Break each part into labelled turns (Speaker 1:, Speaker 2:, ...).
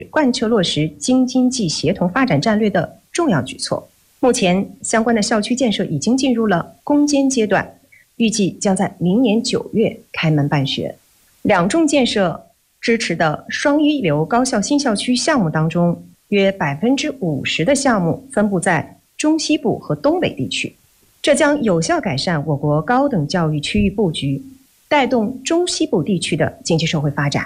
Speaker 1: 贯彻落实京津冀协同发展战略的重要举措。目前，相关的校区建设已经进入了攻坚阶段，预计将在明年9月开门办学。两重建设支持的双一流高校新校区项目当中，约50%的项目分布在中西部和东北地区，这将有效改善我国高等教育区域布局，带动中西部地区的经济社会发展。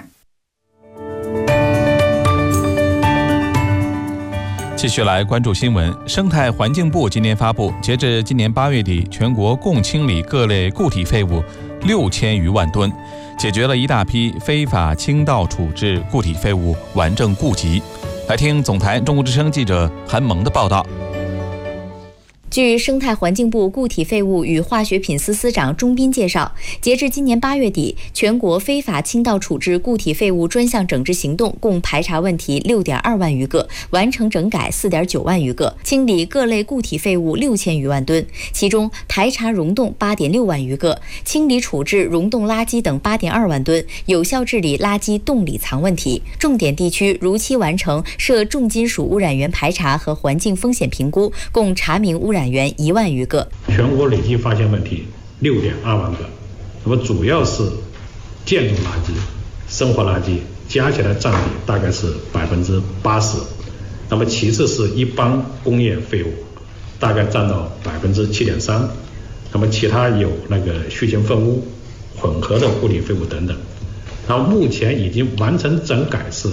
Speaker 2: 继续来关注新闻。生态环境部今年发布，截至今年8月底，全国共清理各类固体废物6000余万吨，解决了一大批非法倾倒处置固体废物顽症痼疾。来听总台中国之声记者韩萌的报道。
Speaker 3: 据生态环境部固体废物与化学品司司长钟斌介绍，截至今年8月底，全国非法倾倒处置固体废物专项整治行动共排查问题6.2万余个，完成整改4.9万余个，清理各类固体废物6000余万吨，其中排查溶洞8.6万余个，清理处置溶洞垃圾等8.2万吨，有效治理垃圾洞里藏问题。重点地区如期完成涉重金属污染源排查和环境风险评估，共查明污染源1万余个。
Speaker 4: 全国累计发现问题6.2万个，那么主要是建筑垃圾、生活垃圾，加起来占比大概是80%。那么其次是一般工业废物，大概占到7.3%。那么其他有畜禽粪污、混合的固体废物等等。然后目前已经完成整改是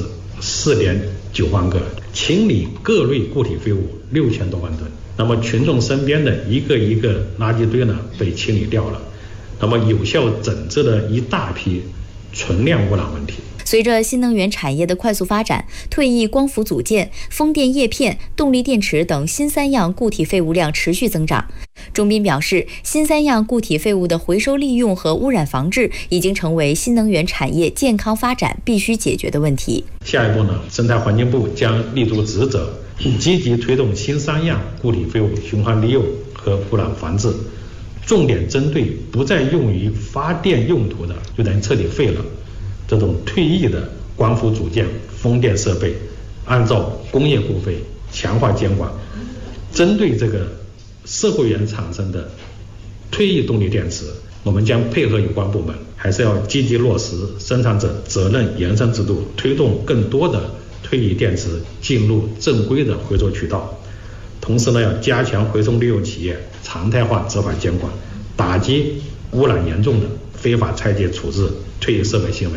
Speaker 4: 4.9万个，清理各类固体废物6000多万吨。那么群众身边的一个一个垃圾堆呢被清理掉了，那么有效整治了一大批存量污染问题。
Speaker 3: 随着新能源产业的快速发展，退役光伏组件、风电叶片、动力电池等新3样固体废物量持续增长。钟斌表示，新3样固体废物的回收利用和污染防治已经成为新能源产业健康发展必须解决的问题。
Speaker 4: 下一步呢，生态环境部将立足职责，积极推动新3样固体废物循环利用和污染防治，重点针对不再用于发电用途的就等于彻底废了这种退役的光伏组件、风电设备，按照工业固废强化监管，针对这个社会源产生的退役动力电池，我们将配合有关部门，还是要积极落实生产者责任延伸制度，推动更多的退役电池进入正规的回收渠道。同时呢，要加强回收利用企业常态化执法监管，打击污染严重的非法拆解处置退役设备行为。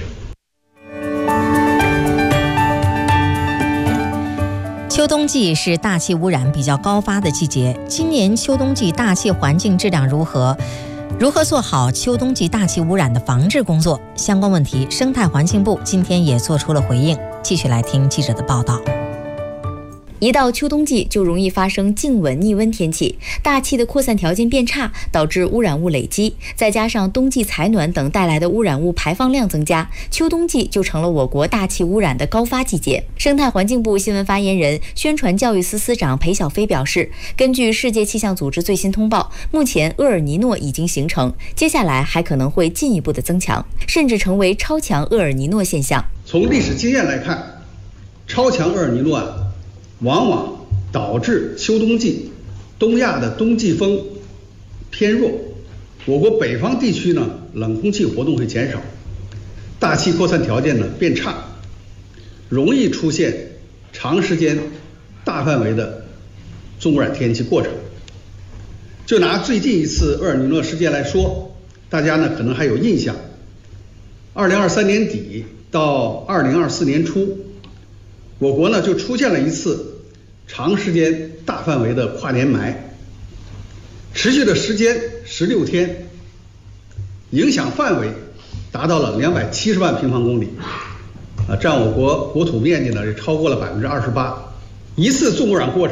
Speaker 5: 秋冬季是大气污染比较高发的季节，今年秋冬季大气环境质量如何？如何做好秋冬季大气污染的防治工作？相关问题，生态环境部今天也做出了回应。继续来听记者的报道。
Speaker 3: 一到秋冬季就容易发生静稳逆温天气，大气的扩散条件变差，导致污染物累积，再加上冬季采暖等带来的污染物排放量增加，秋冬季就成了我国大气污染的高发季节。生态环境部新闻发言人、宣传教育司司长裴晓飞表示，根据世界气象组织最新通报，目前厄尔尼诺已经形成，接下来还可能会进一步的增强，甚至成为超强厄尔尼诺现象。
Speaker 6: 从历史经验来看，超强厄尔尼诺往往导致秋冬季东亚的冬季风偏弱，我国北方地区呢冷空气活动会减少，大气扩散条件呢变差，容易出现长时间大范围的重污染天气过程。就拿最近一次厄尔尼诺事件来说，大家呢可能还有印象，2023年底到2024年初，我国呢就出现了一次长时间大范围的跨年霾，持续的时间16天，影响范围达到了270万平方公里，占我国国土面积呢也超过了28%。一次重污染过程